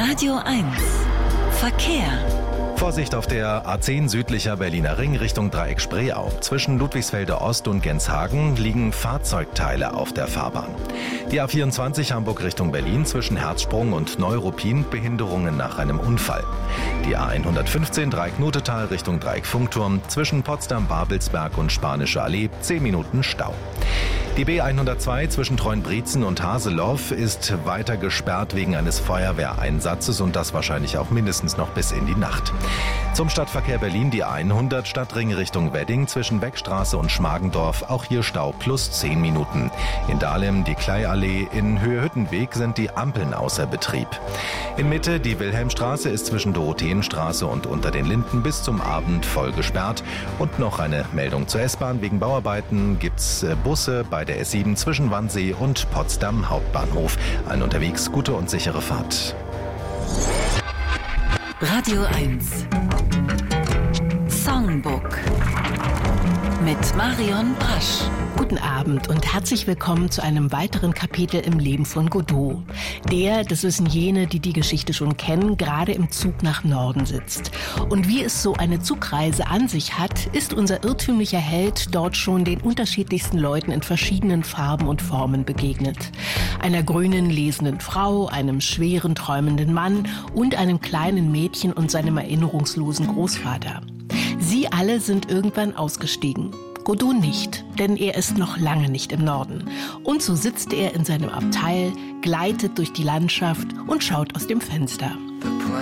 Radio 1 Verkehr. Vorsicht auf der A10 südlicher Berliner Ring Richtung Dreieck Spreeau. Zwischen Ludwigsfelde Ost und Genshagen liegen Fahrzeugteile auf der Fahrbahn. Die A24 Hamburg Richtung Berlin zwischen Herzsprung und Neuruppin Behinderungen nach einem Unfall. Die A115 Dreieck Nutetal Richtung Dreieck Funkturm zwischen Potsdam, Babelsberg und Spanische Allee 10 Minuten Stau. Die B102 zwischen Treuenbrietzen und Haseloff ist weiter gesperrt wegen eines Feuerwehreinsatzes und das wahrscheinlich auch mindestens noch bis in die Nacht. Zum Stadtverkehr Berlin die A100 Stadtring Richtung Wedding zwischen Beckstraße und Schmargendorf, auch hier Stau plus 10 Minuten. In Dahlem die Kleiallee, in Höhe-Hüttenweg sind die Ampeln außer Betrieb. In Mitte die Wilhelmstraße ist zwischen Dorotheenstraße und Unter den Linden bis zum Abend voll gesperrt. Und noch eine Meldung zur S-Bahn. Wegen Bauarbeiten gibt's Busse bei der S7 zwischen Wannsee und Potsdam Hauptbahnhof. Allen unterwegs gute und sichere Fahrt. Radio 1 Songbook mit Marion Brasch. Guten Abend und herzlich willkommen zu einem weiteren Kapitel im Leben von Godot. Der, das wissen jene, die die Geschichte schon kennen, gerade im Zug nach Norden sitzt. Und wie es so eine Zugreise an sich hat, ist unser irrtümlicher Held dort schon den unterschiedlichsten Leuten in verschiedenen Farben und Formen begegnet. Einer grünen, lesenden Frau, einem schweren, träumenden Mann und einem kleinen Mädchen und seinem erinnerungslosen Großvater. Sie alle sind irgendwann ausgestiegen. Godot nicht, denn er ist noch lange nicht im Norden. Und so sitzt er in seinem Abteil, gleitet durch die Landschaft und schaut aus dem Fenster. The